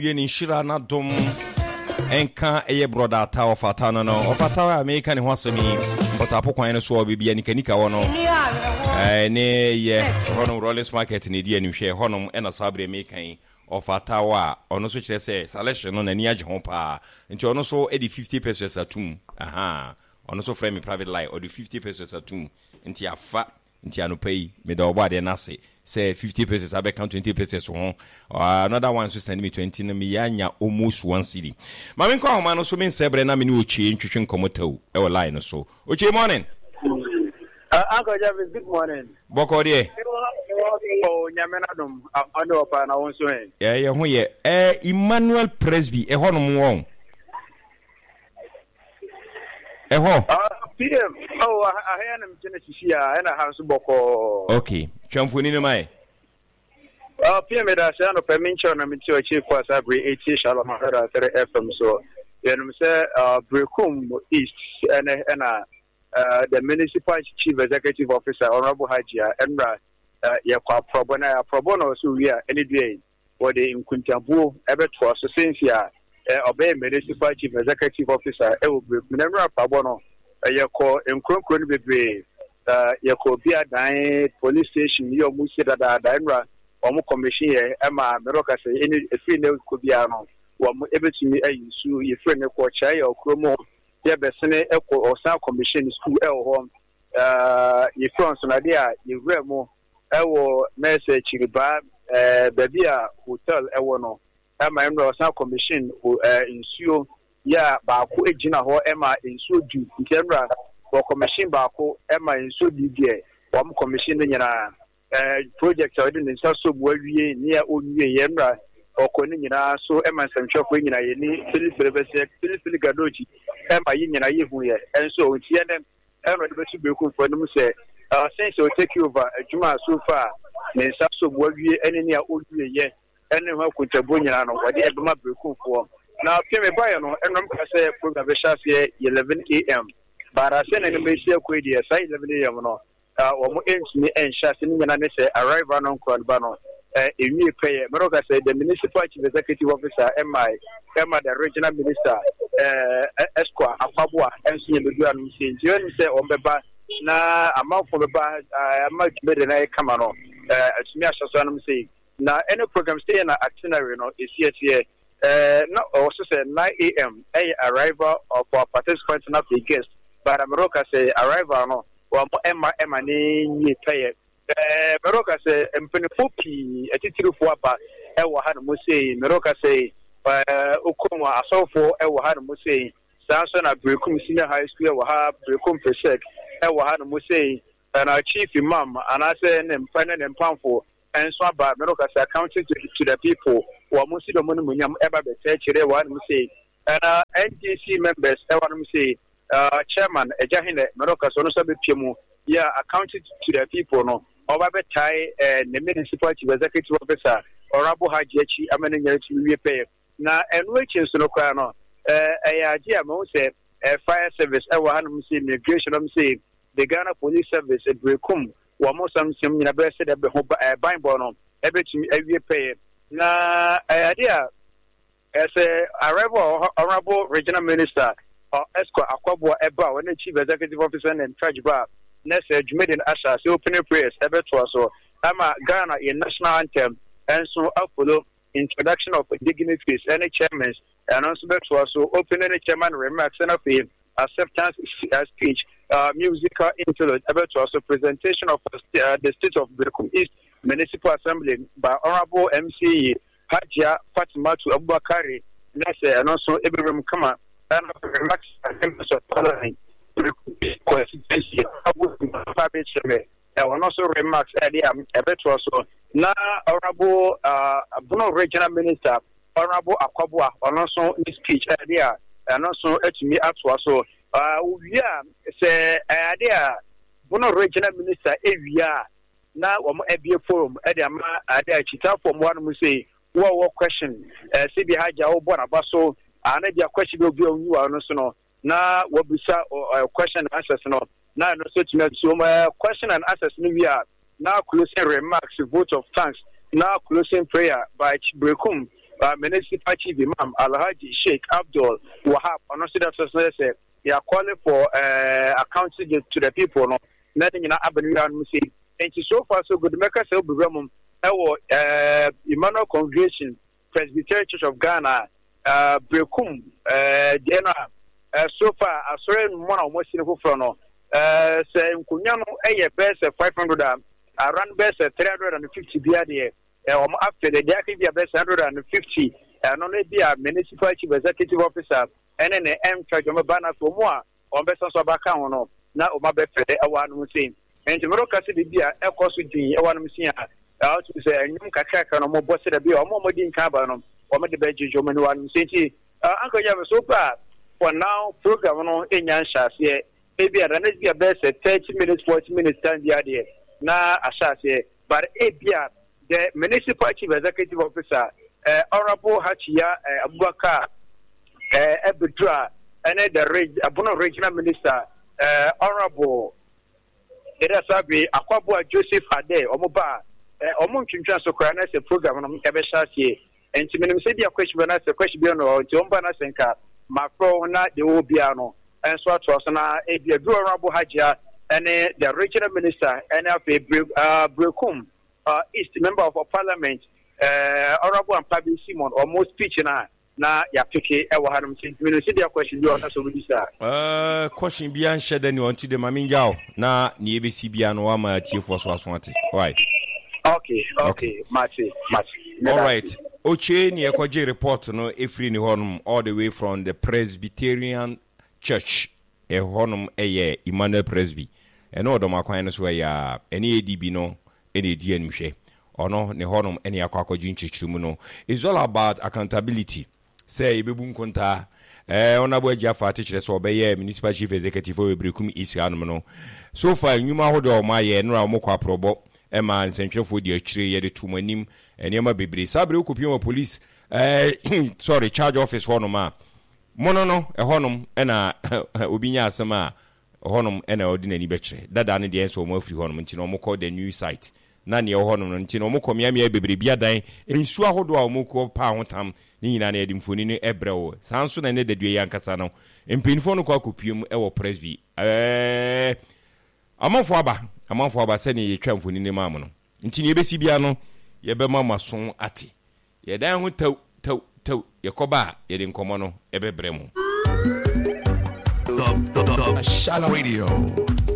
Yeni shira na dom enka eye broda ta ofata no ofata America ne ho asemi but apokwan no so bibia nika wono ne ye hono Rollins market ne die ni hwe hono ena sabre American ofata wa ono so kire se selection no na ni age ho pa nti ono so edi 50% atum ono so frame private line or the 50% atum nti afa nti anopai me da obo ade na se say 50% I count 20% so another one so send me 20 na me yanya almost 1 cedi mama nko ahoma no so me nsebre na me ni ochi ntwetwe nkomotawu e wo line so ochi morning Uncle Javis, good morning. Boko de Oh nyamenadum ando pa na won so en ye ho ye Emmanuel Presby e honom won e ho PM I am Genesis and a house boko. Okay, chamfuni no mai. PM da say no permission na mitio chief for Sabri 80 Shalom 3 FM so. Yenum say Brekum East and the municipal chief executive officer Honorable Hajia Emra yakwa probono so we are any day for the Nkuntambu ebeto so since ya obey municipal chief executive officer e will Emra probono yako enkronkro ni bebre yako bia dan police station yo musi da Emra omo commission ye ema meroka say any free ne ko bia no wo mo ebetumi ayisu ye free ne ko cha ye okromo ye besene eko osan commission school e ho ye France na dia ye wremo ewo message riba babia hotel ewo no ema Emra osan commission insuo ya baako ejina ho ema insuo du Emra wo commission baako ema insuo di die wo mo commission nyina project so dey nsa so bo awie ni a onwie Emra okoni nyina so ema nsɛmhwɛfo nyina ye ni Philip Gadoji ema yi nyina ye hu ye enso ontie ne Emra de betu beku fo no say since we take over adwuma so far ne nsa so bo awie ene ni a onwie ye ene ho akontabo nyina no wode ebema beku fo na peme bae no enum ka say program be shafie 11 am bara se ne me se ko die sai 11 am no wo mo entimi enshase ni nyina ne say arrival no nkwan ba no emi pay meroka say the municipal chief executive officer Emma the regional minister Esqua Afabua enso yebedu anu se nti say ombeba na amafo beba amajumede na kama no atumi ahyaso anu say na any program stay na itinerary no esi no also say 9 am arrival of our participants not the guest but Meroka say arrival no wa Emma ni pay Meroka say empenifo pi atitirifo aba e wo ha no mo say Meroka say okonwa asofo e wo ha no mo say sanso na Brekum senior high school e wo ha Brekum Pesek e wo ha no mo say na chief imam anase ne mpane ne mpamfo enso aba Meroka say accounting to the people wa mo si do mo no munyam eba be chire wa no say na NDC members e wa no say chairman ejahine Meroka so no so be piemu ya accounting to the people no oba be tie the municipal chief executive officer Honorable Hajiachi amene we pay na enweche so no kwa no ayaji am say fire service e wa hanum say immigration am say the Ghana police service e Brekum wa mo sam nyina be say de be ho banbo no e betimi awie pay na ayadia say arrival Honorable regional minister Esqua Akwabua eba when chief executive officer and charge ba next Jumedin Asha say opening prayers ebeto so ama Ghana in national anthem and so follow introduction of dignitaries and chairmen and also beto so opening chairman remarks and of acceptance speech musical interlude ebeto so presentation of the state of Brekum East Municipal Assembly by Honorable MC Hajia Fatimatu Abubakari next and also Ibrahim Kama and remarks and following constituency and also remarks earlier ebeto so na Honorable Bruno regional minister Honorable Akwabua also in speech earlier and also etimi atwa so we are say there Bruno regional minister ewia na wo ebie forum e dey ma ade chita form one mu say wo question CB Haja wo bona baso ana dia question obi onyu wa no so no na wabisa question and answers no na no so to so question and answers no we are now closing remarks vote of thanks now closing prayer by Brekum municipal chief imam Alhaji Sheikh Abdul Wahab ono say they are calling for accounting to the people no nothing in abenu anu say and so far so good make us obram Emmanuel Congregation Presbyterian Church of Ghana Brekum so far asore one almost in no say nkunya no best 500 around best 350 bia there after the day be best 150 no be a municipal chief executive officer and then the charge of banner for more on best so baka no na o ma be fede e wa no say and tomorrow kasi bia e koso din e wa no say out to say nyum kakaka no mo boss da bia o mo din ka ba no o me de be jijo me no wa no say anko ya so far for now program no enyan shase maybe at the best 30 minutes 40 minutes time there na ashase but the municipal chief executive officer honorable Hachia Abubakar Ebedra and the regional minister honorable Erasabi Akwabua Joseph Ade Omoba Omuntwa Sokra na se program no ebe shase and to me say the question na se question bi no Jomba na senka macro na de obiano and so to us na the honorable Hajia and the regional minister and Brekum East member of parliament honorable and Pabi Simon or most speech na ya peke e wa hanum tin me see the question bi on so bi sir question bi an shede ni on ti de mami njao na ni ebesi bia no wa ma tiefo so asonate why okay match all right oche ni ekoje report no efri ni honum all the way from the Presbyterian Church honum eye Emmanuel Presby eno odom akwan no so ya eni edibi no eni edi anhwe ono ne honum eni akwakoji nchichirimu no is all about accountability say ibebu nkonta onabo agiafa atechire so obeye municipal chief executive o Brekum East hanum no so far nyuma hodo o maye no amokwa probo ema nsentwefo di akire ye de tumanim enema bebre sabre okopio police sorry charge office honum a mono no honum ena obinya asema honum ena ordinary bekire dada ne de enso mo afri honum nti no mo call the new site na ne honum no nti no mo komia bebre bia dan ensu ahodo a mo ko pa hotam ni nyina na edi mfoni ne ebrewo sanso na ne dadue yankasa no mpinfo no kwa kopium e wo Presby amanfo aba se ne yetwa mfoni ne maam no nti ne ebesi bia no ye be mama so ate ye dan ho taw yakoba ye de nkomo no ebebremu The Shalom Radio.